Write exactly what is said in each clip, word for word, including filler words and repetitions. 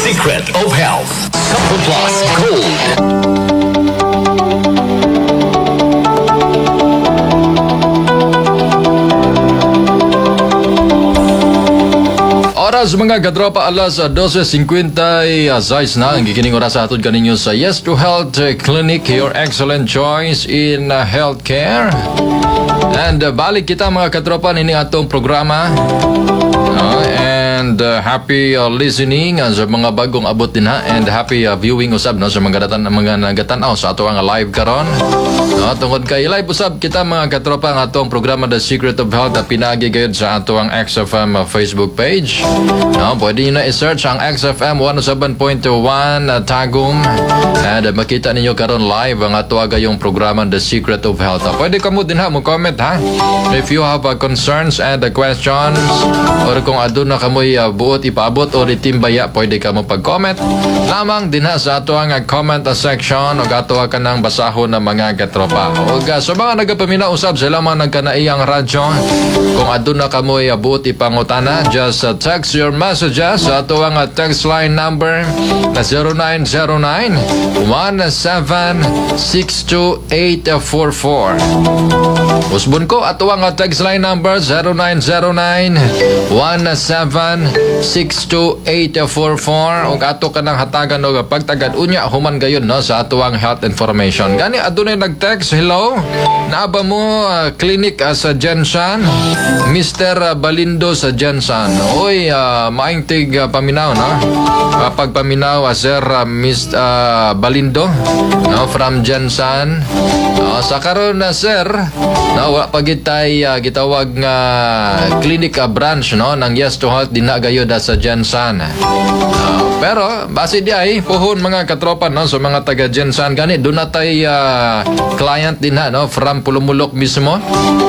Secret of Health. Couple Plus Gold. Oras mga katropa, alas twelve fifty-six na ang gikining oras sa atod kaninyo sa Yes to Health Clinic, your excellent choice in uh, healthcare. And uh, balik kita mga katropa nini atong programa. Uh, and uh, happy uh, listening uh, sa mga bagong abot din ha, and happy uh, viewing usab no sa mga datan mga nagatanaw sa ato ang live karon. No, tungod kay live usab kita mga katropa ang atong programa The Secret of Health na pinagi gayud sa ato ang X F M uh, Facebook page. No, pwede niyo na i-search ang X F M one oh seven point one uh, Tagum, and uh, makita ninyo karon live ang ato gayong programa The Secret of Health. Uh, pwede kamo din ha mo comment ha if you have uh, concerns and uh, questions, or kung aduna kamoy uh, buot ipaabot o itimbaya, pwede ka mo pag-comment lamang din ha sa ato ang uh, comment uh, section, o ato ka ng basahon ng mga katropa. O uh, so mga nagapamina usab sila mga nagkanaiyang radyo, kung aduna kamoy uh, buot ipangutana, just uh, text your messages sa ato ang uh, text line number na zero nine zero nine, one seven six two eight four four. Usbon ko ato ang uh, text line number zero nine zero nine, one seven six two eight four four, ug ato ka ng hatagan o pagtagad unya human gayon no sa ato ang health information. Gani adunay nag-text, hello, naaba mo uh, clinic uh, sa Jensan, Mister uh, Balindo sa Jensan. Oy, uh, maing tig uh, paminaw no, uh, pagpaminaw uh, Sir uh, Mister Uh, Balindo no, from Jensan. Uh, sa karon na uh, sir no, wala pa gitay uh, gitawag nga uh, clinic uh, branch no ng Yes to Health din na gayud sa Jensan. Uh, pero base di ay puhon mga katropa no so mga taga Jensan gani do na tay uh, client din na no from Pulumulok mismo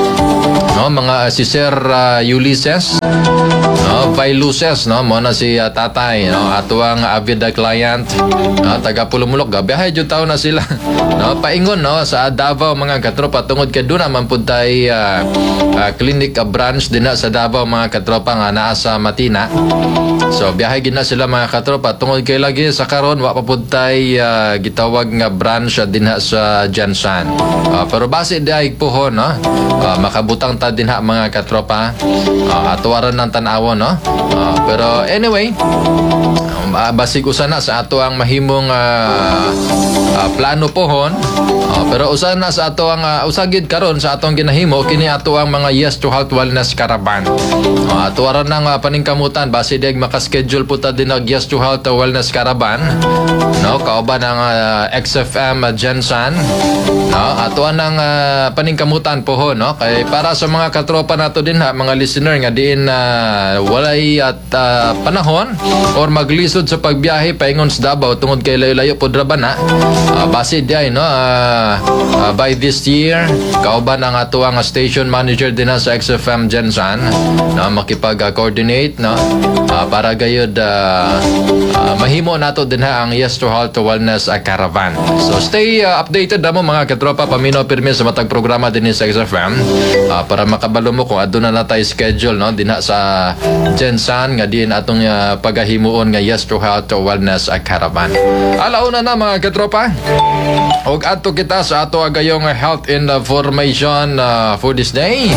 no, mga uh, si Sir uh, Ulysses no, Pailuses no, mo na si uh, tatay no, ato ang avid uh, client no, taga Pulumulok, gabiyahe jud taon na sila no, paingon no sa Davao mga katropa, tungod kay doon naman pud tay uh, uh, clinic uh, branch din na sa Davao mga katropa nga naa sa Matina. So biyahe gid na sila mga katropa, tungod kay lagi sa karon wa pa pud tay uh, gitawag nga branch uh, din na sa Jensan. Uh, pero base di ay puhon no, uh, makabutang ta din ha mga katropa, uh, atuwaran ng tanawon no. Uh, pero anyway, uh, basig usana sa ato ang mahimong uh, uh, plano pohon, uh, pero usana sa ato ang uh, usagid karon sa atong ginahimo kini ato ang mga Yes to Health Wellness Caravan. Uh, atuwaran ng uh, paningkamutan base di maka-schedule po ta din og Yes to Health Wellness Caravan no, kauban ng uh, X F M uh, Jensan no, atuan ng uh, paningkamutan pohon no, kay para sa mga katropa nato din ha, mga listener nga diin uh, walay at uh, panahon or maglisod sa pagbiyahe paingon sa Davao tungod kay layo-layo pod ra ba na, uh, base di ay no, uh, uh, by this year kauban ang ato ang station manager din sa X F M Jensan no, makipag-coordinate no, uh, para gayud uh, uh, mahimo nato din ha ang Yes to Health Wellness uh, Caravan. So stay uh, updated damo mga katropa, paminaw pirmi sa matag programa din sa X F M uh, para makabalo mo kung aduna na tay schedule no dinha sa Jensan nga diin atong uh, pagahimuon nga Yes to Health Wellness uh, Caravan. Alauna na mga katropa, og adto kita sa ato agayong health information uh, for this day.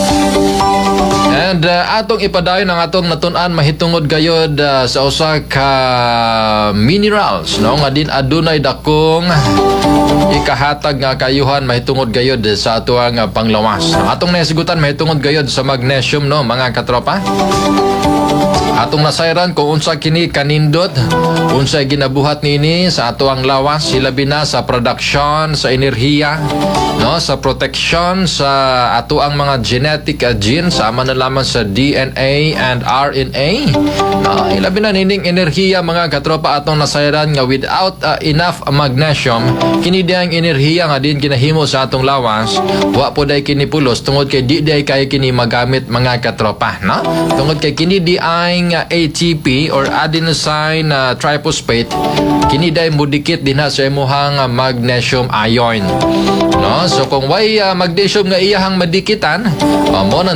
And uh, atong ipadayon ang atong natun-an mahitungod gayod uh, sa usa ka minerals no nga din adunay dakong ikahatag nga kayuhan mahitungod gayod sa ato ang uh, panglawas. Atong nasigutan mahitungod gayod sa magnesium no mga katropa. Atong nasayran kung unsa kini kanindot, unsay ginabuhat nini sa ato ang lawas, hilabi na sa production sa enerhiya no, sa protection sa ato ang mga genetic uh, genes, sama na lamang sa D N A and R N A no, hilabi na nining enerhiya mga katropa atong nasayran nga without uh, enough magnesium kini diyang enerhiya nga din kinahimo sa atong lawas wa po day kini pulos tungod kay di day kay kini magamit mga katropa no, tungod kay kini di ay A T P or adenosine uh, triphosphate kini day mudikit dinha sa imuhang uh, magnesium ion no. So kung way uh, magnesium nga iyahang madikitan uh, mo nang di ra pud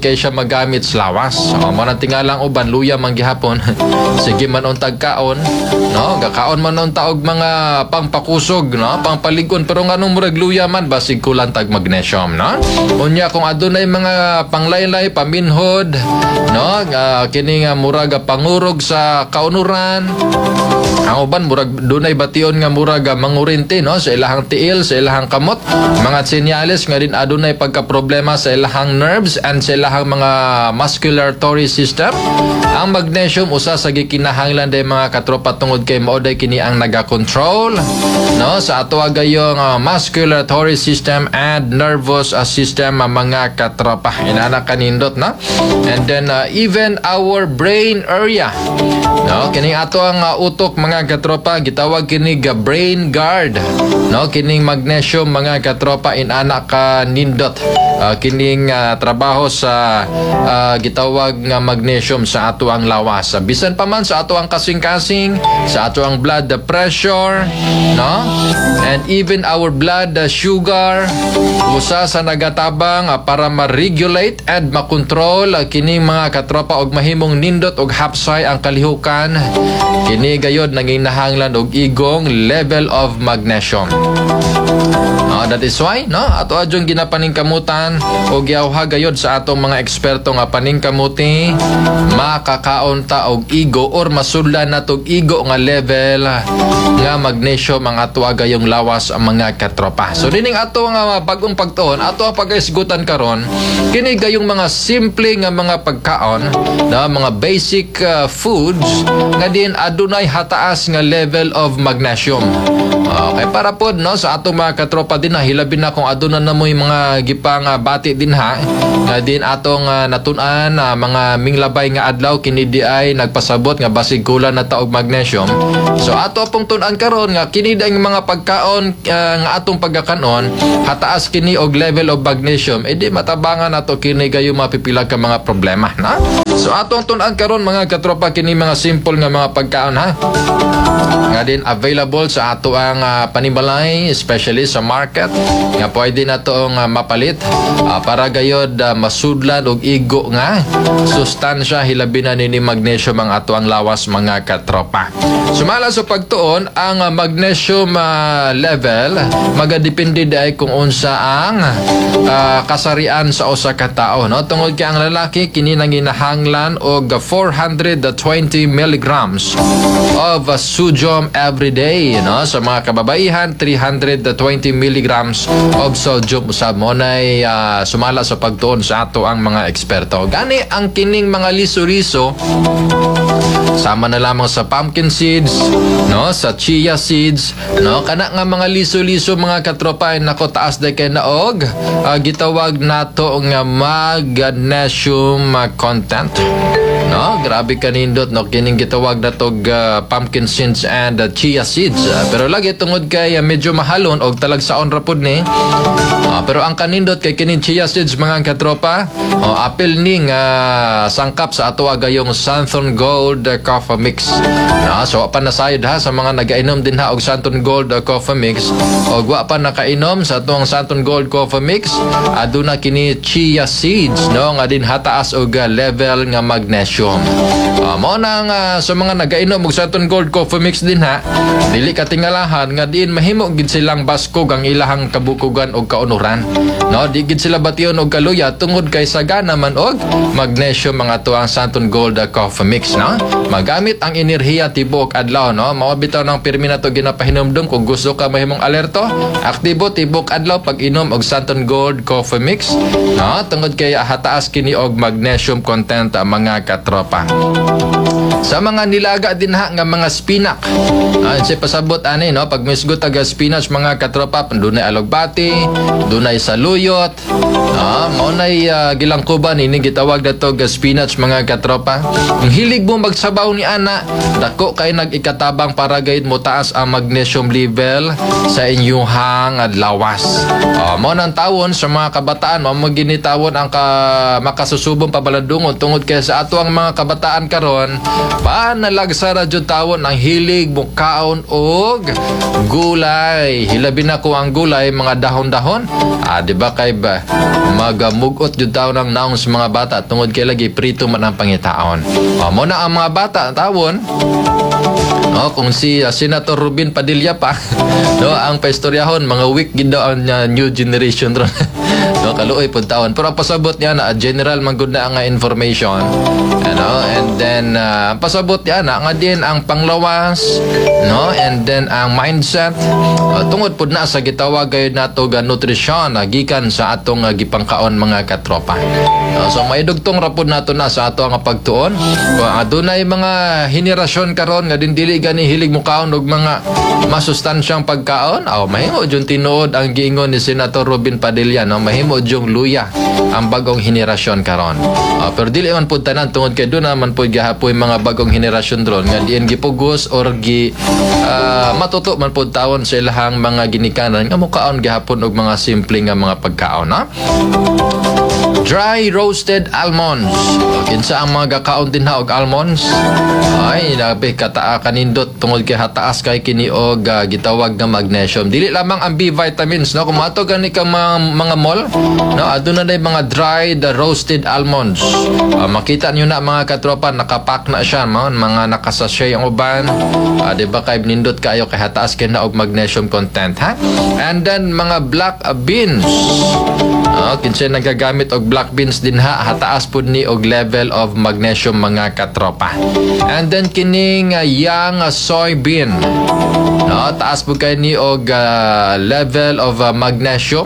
kay siya magamit sa lawas. O, mo nang tingalang uban luya man gihapon. Sige man untag kaon, no? Gakaon man unta og mga pangpakusog, no? Pangpaligon, pero nganong murag luya man basig kulang tag magnesium, no? Unya kung adunay mga panglaylay paminhod, no? Uh, kini nga murag pangurog sa kaunuran. Ang uban murag dunay bation nga murag mangurinti, no? Sa ilahang tiil, sa ilahang kamot, mga senyales nga din adunay pagka-problema sa ilahang nerves and sa ilahang mga musculatory system. Ang magnesium usa sa gikinahanglan day mga katropa tungod kay mao day kini ang naga-control, no, sa ato gayong uh, musculatory system and nervous uh, system uh, mga katropa. Inana kanindot, no? And then uh, even our brain area, no, kini ato ang uh, utok mga katropa gitawag kini ga brain guard, no? Kining magnesium mga katropa inana kanindot uh, kining uh, trabaho sa uh, gitawag nga magnesium sa ato ang lawas. Bisan pa man sa ato ang kasing-kasing, sa ato ang blood pressure, no? And even our blood sugar, usa sa nagatabang uh, para ma-regulate and makontrol uh, kining mga katropa og mahimong nindot og hapsay ang kalihukan. Kini gayod nanginahanglan og igong level of magnesium. Uh, that is why, no, ato adjong ginapaningkamutan o giawha gayod sa atong mga eksperto nga paningkamuti makakaon ta og igo or masudlan natog igo nga level nga magnesium ang ato gayong lawas ang mga katropa. So dining ato nga bagong pagtuon, ato ang pagaisgutan karon kini gayong mga simple nga mga pagkaon, na mga basic uh, foods nga din adunay hataas nga level of magnesium. Okay, para pod, no, sa atong mga katropa din na hilabin na kung aduna na mo yung mga gipang uh, bati din ha, nga din atong uh, natun-an uh, mga minglabay nga adlaw kini di ay nagpasabot nga basig kulang na taog magnesium. So ato pong tun-an karon nga kini ang mga pagkaon uh, nga atong pagkakanon hataas kini og level of magnesium, edi matabangan nato kini gayo mapipilag ka mga problema, na? So atong tun-an karon mga katropa kini mga simple nga mga pagkaon ha, nga din available sa ato ang uh, panibalay, especially sa market, nga pwede na toong uh, mapalit uh, para gayod uh, masudlan og igo nga sustansya hilabi na nini magnesium ang ato ang lawas mga katropa. Sumala sa pagtuon ang uh, magnesium uh, level magadepende day kung unsa ang uh, kasarian sa usa ka tawo, no? Tungod kay ang lalaki kini nanginahanglan og four hundred twenty milligrams of uh, sodium every day, no? Sa mga kababaihan three hundred twenty milligrams of sodium usab mo nay uh, sumala sa pagtuon sa ato ang mga eksperto. Gani ang kining mga liso-liso sama na lamang sa pumpkin seeds, no, sa chia seeds, no, kana nga mga liso-liso mga katropa nako taas day kay naog uh, gitawag nato nga magnesium content, no? Grabe kanindot, no, kining gitawag na tog uh, pumpkin seeds and uh, chia seeds, uh, pero lagi tungod kay uh, medyo mahalon og talagsaon ra pud ni, uh, pero ang kanindot kay kining chia seeds mga katropa, uh, apil ning uh, sangkap sa ato gayong Santon Gold uh, Coffee Mix, no? So pa nasayod ha sa mga nagainom din ha og Santon Gold uh, Coffee Mix, og wa pa nakainom sa atong Santon Gold Coffee Mix, aduna kini chia seeds, no, nga din hataas og uh, level nga magnesium. Uh, mo nang uh, sa mga nagainom og Santon Gold Coffee Mix din ha, dili katingalahan nga din mahimo gid silang baskog ang ilahang kabukugan og kaunuran, no? Di gid sila bation og kaluya tungod kay sagana man og magnesium mga tuang Santon Gold uh, Coffee Mix, no? Magamit ang enerhiya tibok adlaw, no? Mao bitaw ng pirmi na to ginapahinumdum kung gusto ka mahimong alerto, aktibo tibok adlaw pag inom og Santon Gold Coffee Mix, no? Tungod kay hataas kini og magnesium content uh, mga katropa. Sa mga nilaga din ha nga mga spinach, ah, sa pasabot ani, no, pag misgot aga spinach mga katropa, dunay alogbati, dunay saluyot, ah, mao nay uh, gilangkuban ini gitawag na to spinach mga katropa. Kung hilig mo magsabaw ni ana, dako kay nag-ikatabang para gayud mo taas ang magnesium level sa inyong lawas. Ah, mao nang tawon sa mga kabataan, mao mo ginitawon ang ka, makasusubong pabaladungon tungod kay sa ato ang mga mga kabataan karon, panalagsara jud tawon ang hilig mukaon og gulay. Hilabi na ko ang gulay, mga dahon-dahon. Ah, di ba kay ba magamugot jud tawon ang naong sa mga bata tungod kay lagi prito man ang pangitaon. O, mo na ang mga bata tawon. Oh, kung si uh, Senator Rubin Padilla pa, no, ang paistoryahon mga weak gid daw ang uh, new generation ron. No, kaluoy pud taon. Pero ang pasabot niya na uh, general man gud na ang uh, information. Ano, and then uh, pasabot niya na nga din ang panglawas, no, and then ang mindset uh, tungod pud na sa gitawag gayud nato ga nutrisyon uh, gikan sa atong uh, gipangkaon mga katropa. Uh, so maidugtong ra pud nato na sa ato nga pagtuon. Kung adunay mga henerasyon karon nga din dili gani hilig mo kaon og mga masustansyang pagkaon, aw mahimo jud tinuod ang giingon ni Senator Rubin Padilla, no, mahimo jud luya ang bagong henerasyon karon. Uh, pero dili man pud tanan tungod kay do naman pud gihapoy mga bagong henerasyon dron nga diin gipugos or gi uh, matuto man pud tawon sa ilahang mga ginikanan nga mukaon gihapon og mga simple nga mga pagkaon, ha. Dry roasted almonds. Kinsa ang mga gakaon din ha og almonds? Ay, nabi kataa kanindot tungod kay hataas kay kini og uh, gitawag nga magnesium. Dili lamang ang B vitamins, no, kung ato gani ka mga, mga mall, no, aduna na mga dried uh, roasted almonds. Uh, makita niyo na mga katropa, nakapack na siya, man, mga nakasashay ang uban. Uh, di ba kay nindot kayo kay hataas kay na og magnesium content, ha? And then mga black uh, beans. Uh, kinsa nagagamit og black beans din ha, hataas pud ni og level of magnesium mga katropa. And then kining uh, young uh, soybean, no, taas pud kay ni og uh, level of uh, magnesium.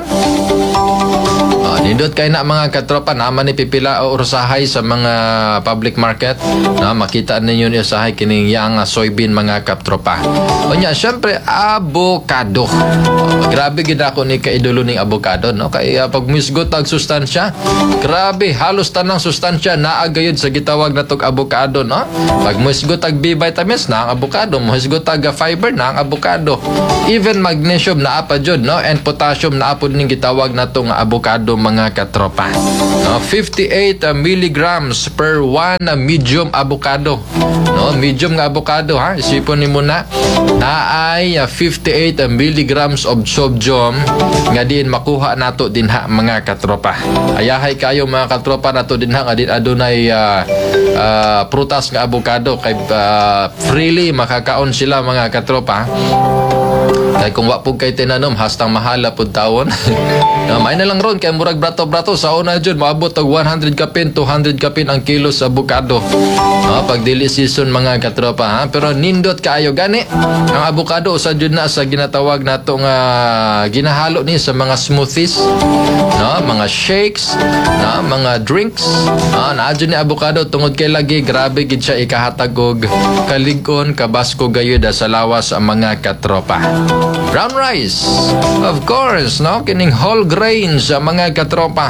Uh, nindot kay na mga katropa, naman ni pipila o usahay sa mga public market, no, makita ninyo ni usahay kining young uh, soybean mga katropa. Unya syempre avocado. Uh, grabe gid ako ni kaidolo ning avocado, no, kay uh, pag misgot ang sustansya, grabe, halos tanang sustansya naa gayud sa gitawag natog avocado, no. Pag misgot ang B vitamins na ang avocado, misgot ang fiber na ang avocado, even magnesium naa pa jud, no, and potassium naa pud ning gitawag natong avocado mga katropa, no. fifty-eight milligrams per one medium avocado, no, medium nga avocado, ha, isipon nimo na naay fifty-eight milligrams of sodium nga din makuha nato din ha mga katropa. Ayahay kayo mga katropa nato din ha nga din adunay uh, uh, prutas nga avocado kay uh, freely makakaon sila mga katropa. Kay kung wa pug kay tinanom hastang mahala pud tawon. No, may na lang ron kay murag brato-brato sa una jud maabot og one hundred kapin, two hundred kapin ang kilo sa avocado. No, pag dili season mga katropa, ha, pero nindot kaayo gani. Ang avocado usa jud na sa ginatawag nato nga ginahalo ni sa mga smoothies, no, mga shakes, no, mga drinks. No, naa jud ni avocado tungod kay lagi grabe gid siya ikahatag og kalig-on kabasko gayud sa lawas ang mga katropa. Brown rice, of course, no, kining whole grains sa mga katropa.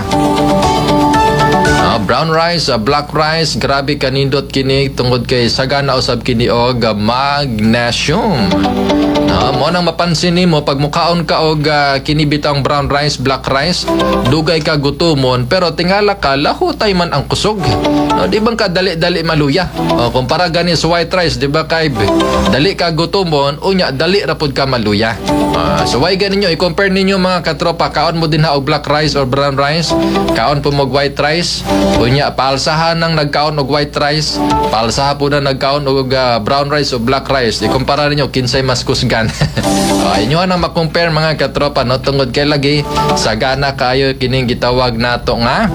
Uh, brown rice, uh, black rice, grabe kanindot kini tungod kay sagana usab kini og uh, magnesium. Uh, mo nang mapansin nimo pag mukaon ka og uh, kini bitang brown rice, black rice, dugay ka gutomon pero tingala ka lahutay man ang kusog. No, di bang ka dali-dali maluya? Uh, kumpara gani sa white rice, di ba kay dali ka gutomon, unya dali ra pud ka maluya. Uh, so why ganinyo i-compare ninyo mga katropa, kaon mo din ha og black rice or brown rice, kaon po mo og white rice. Unya paalsahan nang nagkaon og white rice, paalsaha po na nagkaon og uh, brown rice o black rice. Ikumpara ninyo kinsay mas kusgan. uh, inyo nang makompare mga katropa, no, tungod kay lagi sagana kayo kining gitawag nato nga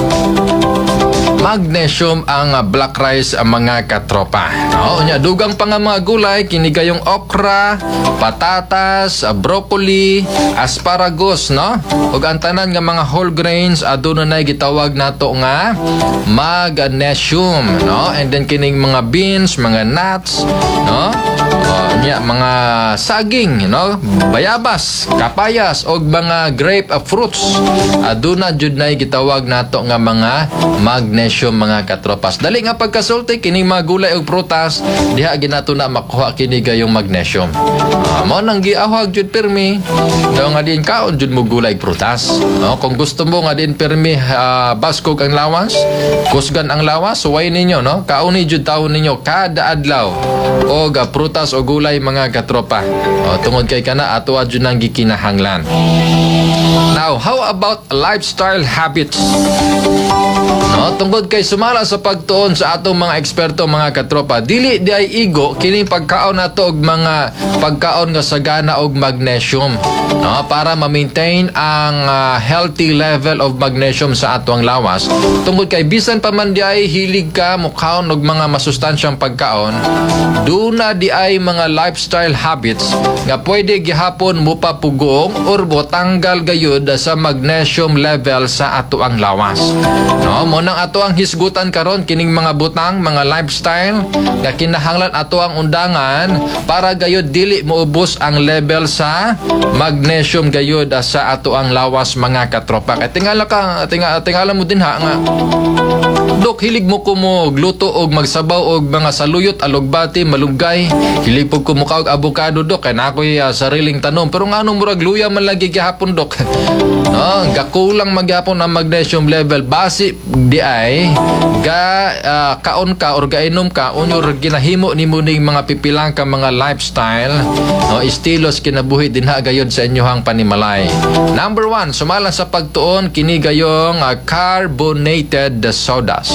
magnesium ang uh, black rice ang mga katropa. No, unya dugang pa nga mga gulay kini kayong okra, patatas, uh, broccoli, asparagus, no, ug ang tanan nga mga whole grains aduna nay gitawag nato nga magnesium, no, and then kining mga beans, mga nuts, no, uh, niya, mga saging, you know, bayabas, kapayas og mga grape uh, fruits. Aduna jud nay gitawag nato nga mga magnesium mga katropas. Dali nga pagkasulti kining mga gulay ug prutas diha ginato na makuha kini gayong magnesium. Uh, mao nang giawhag jud pirmi daw nga din kaon jud mo gulay ug prutas. No, kung gusto mo nga din pirmi uh, baskog ang lawas, kusgan ang lawas, suway ninyo no. Kauni jud taon ninyo kada adlaw og uh, prutas o gulay mga katropa. O, tungod kay kana ato jud nang gikinahanglan. Now, how about lifestyle habits? No, tungkol kay sumala sa pagtuon sa atong mga eksperto mga katropa, dili di ay igo kining pagkaon nato og mga pagkaon nga sagana og magnesium, no, para ma-maintain ang uh, healthy level of magnesium sa atong lawas. Tungkol kay bisan pa man di ay hilig ka mukhaon og mga masustansyang pagkaon, duna di ay mga lifestyle habits nga pwede gihapon mo papugong or tanggal gayud sa magnesium level sa ato ang lawas. No, mo nang ato ang hisgutan karon kining mga butang, mga lifestyle nga kinahanglan ato ang undangan para gayud dili moubos ang level sa magnesium gayud sa ato ang lawas mga katropa. Kay tingala ka, tingala, tingala mo din ha nga Dok, hilig mo ko mo gluto og magsabaw og mga saluyot, alugbati, malunggay. Hilig po ko mukha og avocado, Dok. Kaya na ako'y uh, sariling tanom. Pero nga anong murag luya man lagi gihapon, Dok. No, gakulang maghapon ang magnesium level. Basi di ay ga uh, kaon ka or gainom ka unyor ginahimo ni mo ning mga pipilang ka mga lifestyle, no, estilos kinabuhi dinha gayod sa inyohang panimalay. Number one, sumala sa pagtuon kini gayong uh, carbonated sodas.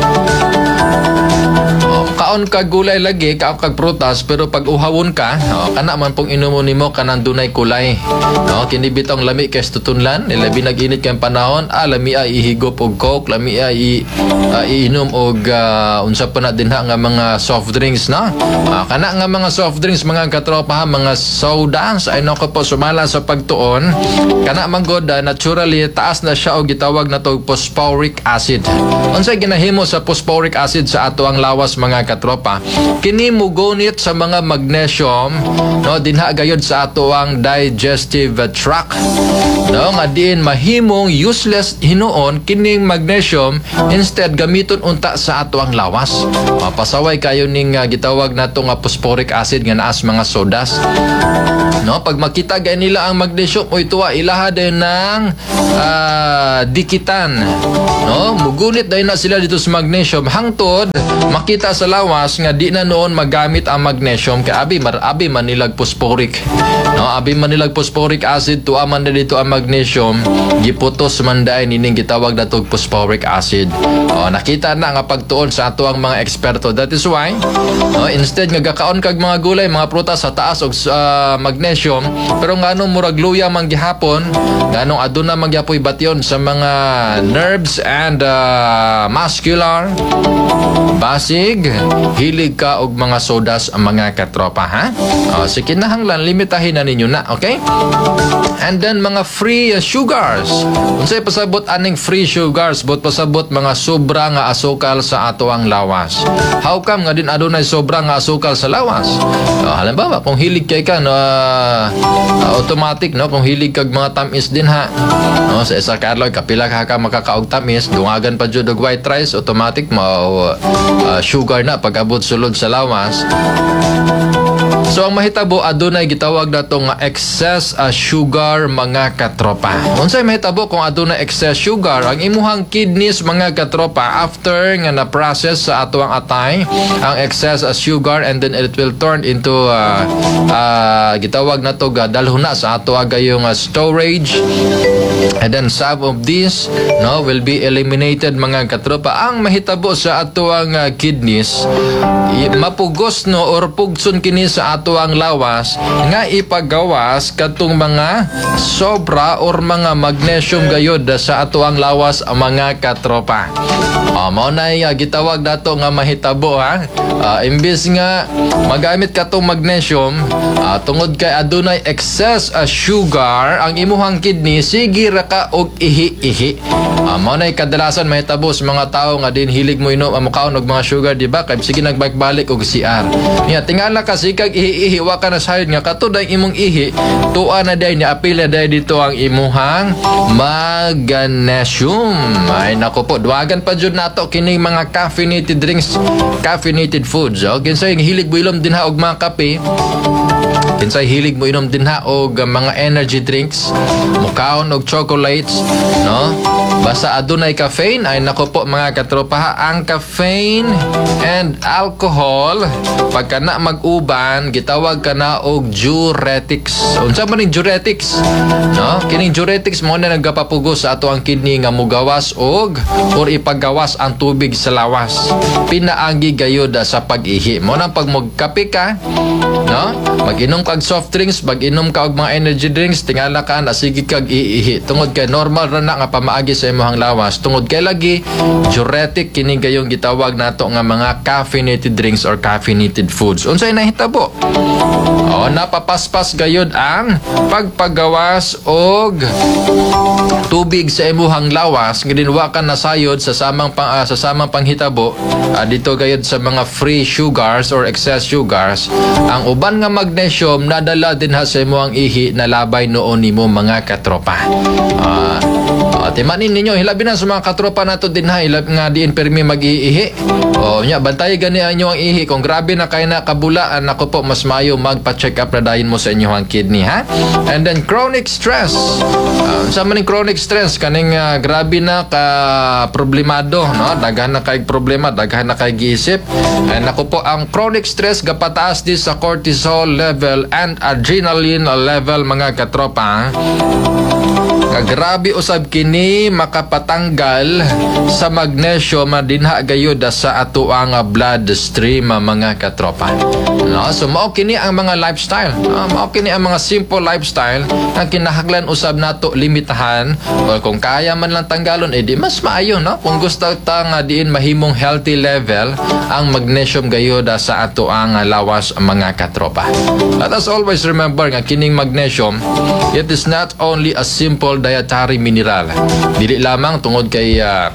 Kaon ka gulay lagi, kaon kag prutas, pero pag uhawon ka, oh, kana man pong inumo nimo kanang dunay kulay. No, kini bitong lami kay tutunlan, labi nag-init kay panahon, ah, lami ay ihigop og coke, lami ay uh, iinom og uh, unsa pa na dinha nga mga soft drinks, no? Uh, kana nga mga soft drinks mga katropa, mga sodas, ay nako po sumala sa pagtuon, kana man god uh, naturally taas na siya og gitawag na tog phosphoric acid. Unsay ginahimo sa phosphoric acid sa ato ang lawas mga katropa, kini mugonit sa mga magnesium, no, dinha gayod sa ato ang digestive tract, no, nga diin mahimong useless hinuon kining magnesium, instead gamiton unta sa ato ang lawas. Mapasaway kayo ning uh, gitawag nato nga phosphoric acid nga naas mga sodas. No, pag makita gay nila ang magnesium, oy tuwa ilaha din ng uh, dikitan, no, mugunit dahil na sila dito sa magnesium hangtod makita sa lawas nga di na noon magamit ang magnesium kay abi mar abi manilag phosphoric, no, abi manilag phosphoric acid tuwa man na dito ang magnesium, giputos man daay nining gitawag na tog phosphoric acid. O, nakita na nga pagtuon sa ato ang mga eksperto. That is why, no, instead nga gakaon kag mga gulay, mga prutas sa taas og uh, magnesium, pero nganong murag luya man gihapon, nganong aduna man gyapoy batyon sa mga nerves and uh, muscular, basig hilig ka og mga sodas ang mga katropa, ha? O, so kinahanglan limitahin na ninyo na, okay? And then mga free uh, sugars. Unsay pasabot aning free sugars? Bot pasabot mga sobra nga asukal sa ato ang lawas. How come nga din adunay sobra nga asukal sa lawas? O, halimbawa kung hilig kay ka, no, uh, uh, automatic, no, kung hilig kag mga tamis din, ha, no, sa isa ka adlaw kapila ka ka makakaog tamis, dungagan pa jud og white rice, automatic mao uh, sugar na pag-abot sulod sa lawas. So ang mahitabo adunay gitawag nato nga excess uh, sugar mga katropa. Unsay mahitabo kung adunay excess sugar? Ang imuhang kidneys mga katropa, after nga na process sa ato ang atay ang excess uh, sugar, and then it will turn into uh, uh, gitawag nato ga dalhuna sa ato agayong uh, storage, and then some of these, no, will be eliminated mga katropa. Ang mahitabo sa ato ang uh, kidneys, mapugos no or pugson kini sa ato ang lawas nga ipagawas katong mga sobra or mga magnesium gayod sa ato ang lawas mga katropa. Uh, mao na uh, gitawag nato nga mahitabo, ha. Uh, imbis nga magamit katong magnesium, uh, tungod kay adunay excess uh, sugar ang imuhang kidney, sige ra ka og ihi-ihi. Uh, mao nay kadalasan mahitabo sa mga tao nga din hilig mo inom ang mukaon og mga sugar, di ba? Kay sige nagbalik-balik og C R. Nya tingala ka sikag ihi-ihi wa ka na sayod nga katud ang imong ihi, tuwa na day ni apil na day dito ang imuhang magnesium. Ay nako po, duwagan pa jud nato kining mga caffeinated drinks, caffeinated foods. O kinsay hilig mo ilom din ha og mga kape, kinsay hilig mo inom din ha og mga energy drinks, mukaon og chocolates, no? Basta adunay caffeine, ay nako po mga katropa ha, ang caffeine and alcohol pagka na mag-uban gitawag ka na og diuretics. Unsa man ning diuretics? No? Kining diuretics mo na nagapapugos sa ato ang kidney nga mugawas og or ipagawas ang tubig sa lawas. Pinaagi gayud sa pag-ihi. Mo nang pag magkape ka, no? Mag-inom kag soft drinks, mag-inom ka og mga energy drinks, tingala ka na sige kag iihi. Tungod kay normal ra na nga pamaagi sa imong lawas. Tungod kay lagi diuretic kini gayong gitawag nato nga mga caffeinated drinks or caffeinated foods. Unsay nahitabo? O napapaspas gayud ang pagpagawas og tubig sa imong lawas nga dinwa ka nasayod sa samang pang, uh, sa samang panghitabo uh, dito gayud sa mga free sugars or excess sugars. Ang uban nga magnesium nadala din ha sa imong ihi na labay noon nimo mga katropa. Uh, uh, timanin ninyo hilabi na sa mga katropa nato din ha, hilab nga diin permi mag-iihi. O nya bantay gani ang inyong ihi kung grabe na kay na kabulaan, nako po mas mayo magpa-check up na dayon mo sa inyong kidney ha. And then chronic stress. Uh, sa maning chronic stress kaning uh, grabe na ka problemado, no? Daghan na kay problema, daghan na kay giisip. And nako po ang chronic stress gapataas di sa cortisol level and adrenaline level mga katropa. Grabe usab kini makapatanggal sa magnesium dinha gayud sa ato ang blood stream mga katropa. No, so mao kini ang mga lifestyle. No, mao kini ang mga simple lifestyle na kinahanglan usab nato limitahan, o kung kaya man lang tanggalon edi mas maayo, no? Kung gusto ta nga diin mahimong healthy level ang magnesium gayud sa ato ang lawas mga katropa. Let us always remember nga kining magnesium, it is not only a simple dietary mineral. Dili lamang tungod kay uh,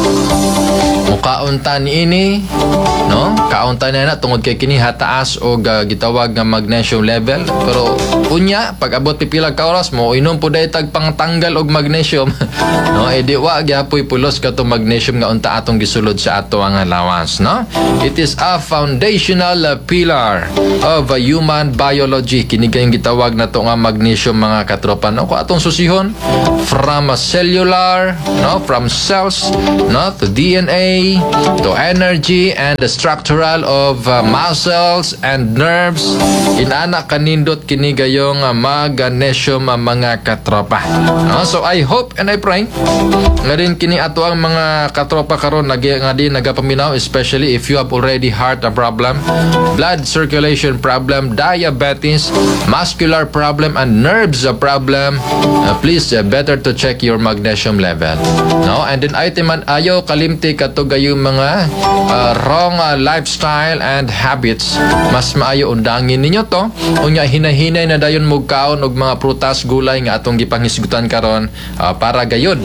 mukaunta ni ini, no? Kaunta na na tungod kay kini hataas og uh, gitawag nga magnesium level. Pero unya pag abot pipila ka oras mo inom pud day tag pangtanggal og magnesium, no? E di wa gyapoy pulos ka to magnesium nga unta atong gisulod sa ato ang lawas, no? It is a foundational uh, pillar of uh, human biology. Kini kayong gitawag na to nga magnesium mga katropa, no? Kung atong susihon from a cellular, no, from cells, no, to D N A, to energy and the structural of uh, muscles and nerves. Inana kanindot kini gayong uh, magnesium uh, mga katropa. No? So I hope and I pray nga rin kini ato ang mga katropa karon nag nga din nagapaminaw, especially if you have already heart a problem, blood circulation problem, diabetes, muscular problem and nerves a problem. Uh, please uh, better to check your magnesium level, no? And then item man ayo kalimti kato gayong mga uh, wrong uh, lifestyle and habits. Mas maayo undangin ninyo to unya hinahinay na dayon mugkaon og mga prutas gulay nga atong gipanghisgutan karon uh, para gayud,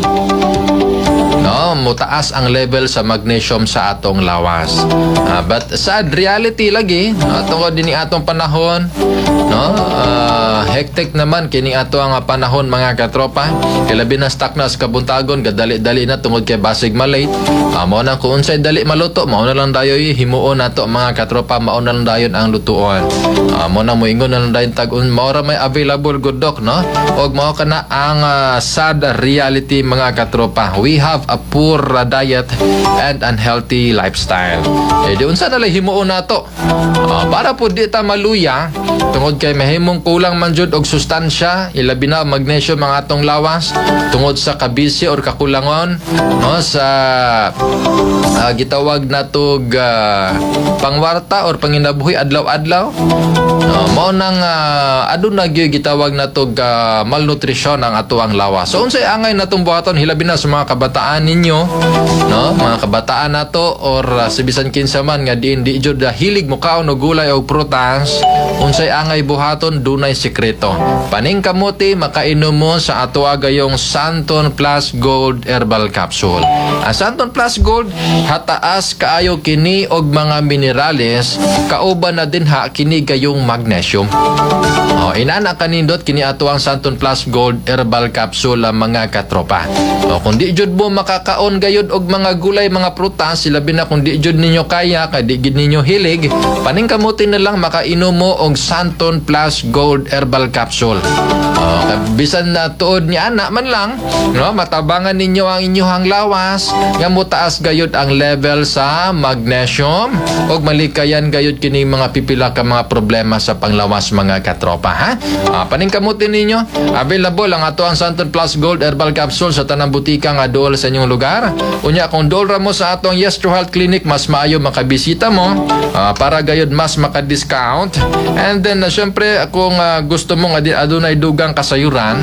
no, mutaas ang level sa magnesium sa atong lawas. Uh, but sad reality lagi, no, tungod din atong panahon, no, uh, hectic naman kini ato ang panahon mga katropa. Kay labi na stuck na sa kabuntagon, gadali-dali na tungod kay basig malate. Uh, mao na kung unsay dali maluto, mao na lang dayoy himuon nato mga katropa, mao na lang dayon ang lutuon. Uh, mao na moingon na lang dayon tag-un, mao ra may available good doc, no? Og mao kana ang uh, sad reality mga katropa. We have a poor uh, diet and unhealthy lifestyle. Eh di unsa na lang himuon nato? Uh, para pud di ta maluya tungod kay mahimong kulang man jud og sustansya, ilabi na magnesium ang atong lawas tungod sa kabisi or kakulangon, no, sa uh, gitawag natog uh, pangwarta or panginabuhi adlaw-adlaw. No, Mao nang uh, aduna gyud gitawag natog uh, malnutrition ang ato ang lawas. So unsay angay natong buhaton hilabi na sa mga kabataan ninyo, no? Mga kabataan nato or uh, sa bisan kinsa man nga diin di jud uh, hilig mo kaon og gulay o prutas, unsay angay buhaton dunay sekreto. Paning kamuti makainom mo sa ato gayong Santon Plus Gold Herbal Capsule. Ang Santon Plus Gold hataas kaayo kini og mga minerales, kauban na din ha kini gayong magnesium. Oh, inana kanindot kini ato ang Santon Plus Gold Herbal Capsule ang mga katropa. Oh, kung di jud mo makakaon gayud og mga gulay, mga prutas, silabi na kung di jud ninyo kaya, kay di gid ninyo hilig, paning kamuti na lang makainom mo og Santon Plus Gold Herbal Capsule. Oh, bisan na tuod ni ana man lang, no, matabangan ninyo ang inyong lawas, nga mutaas gayud ang level sa magnesium og malikayan gayud kini mga pipila ka mga problema sa panglawas mga katropa, ha? Ah, paning kamuti ninyo, available ang ato ang Santon Plus Gold Herbal Capsule sa tanang butika nga dool sa inyong lugar. Unya kung dool ra mo sa atong Yes to Health Clinic, mas maayo makabisita mo ah, para gayud mas maka-discount. And then uh, syempre kung uh, gusto mo nga adunay dugang kasayuran,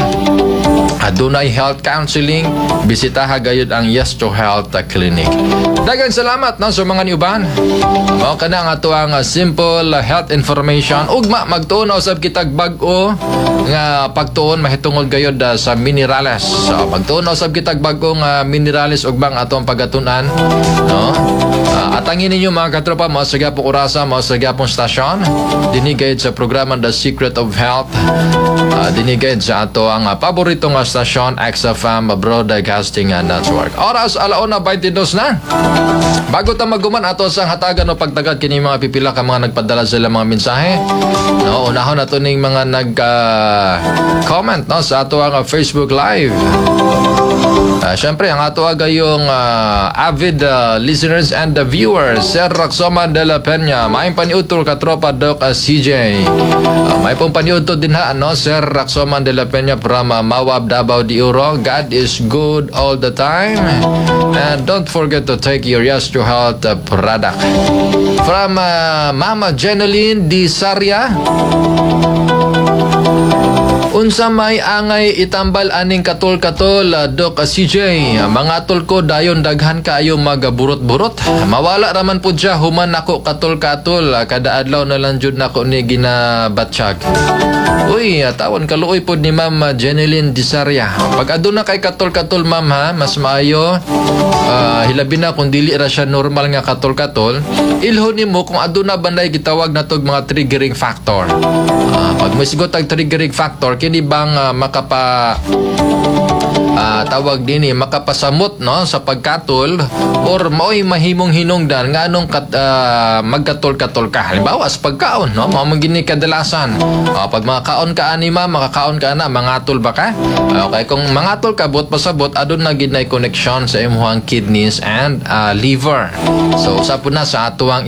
adunay health counseling, bisita ha gayud ang Yes to Health uh, Clinic. Daghang salamat no sa mga niuban. Mao kana ang ato ang uh, simple uh, health information. Ugma magtuon usab kitag bag-o nga pagtuon mahitungod gayud uh, sa minerales. So magtuon usab kitag bag-o nga minerales ug bang atong pagatun-an, no? Uh, atangin ninyo mga katropa mo sa gapong orasa, mo sa gapong stasyon dinhi gayud sa programa The Secret of Health. Uh, dinhi gayud sa ato ang uh, paborito nga stasyon X F M Broadcasting Network. Oras alauna twenty-two na. Bago ta maguman ato sa hatagan o pagtagad kini mga pipila ka mga nagpadala sila mga mensahe. No, unahon nato ning mga nag uh, comment no sa ato ang uh, Facebook Live. Uh, Siyempre, ang ato agayong uh, avid uh, listeners and the viewers, Sir Raxoma de la Peña, may paniutol katropa Doc uh, C J. Uh, may pong paniutol din ha, ano, Sir Raxoma de la Peña from uh, Mawab, Davao de Oro. God is good all the time. And don't forget to take your Yes to Health uh, product. From uh, Mama Jeneline Di Saria, unsa may angay itambal aning katol-katol uh, Doc uh, C J, uh, mga tol ko dayon daghan kaayo magaburot-burot, mawala raman pud siya human nako katol-katol, uh, kada adlaw na lang jud nako ni ginabatsyag. Uy, uh, tawon kaluoy pod ni Ma'am uh, Jeneline Disaria. Pag aduna kay katol-katol ma'am ha, mas maayo uh, hilabi na kung dili ra siya normal nga katol-katol, ilho nimo kung aduna banday gitawag natog mga triggering factor. Uh, pag may sigot ang triggering factor, kini bang uh, makapa uh, tawag din eh, makapasamot no sa pagkatol or mao'y mahimong hinungdan nga anong kat, uh, magkatol-katol ka. Halimbawa sa pagkaon, no, mao man gini kadalasan. Uh, pag makakaon ka anima, makakaon ka na, mangatol ba ka? Uh, okay, kung mangatol ka, bot pasabot, adun na gid na connection sa imuhang kidneys and uh, liver. So usap po na sa atuang